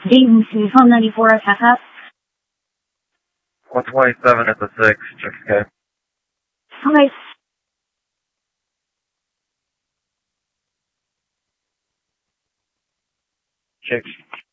Dayton to home 94, pass up. 127 at the 6, check okay. Okay. Check.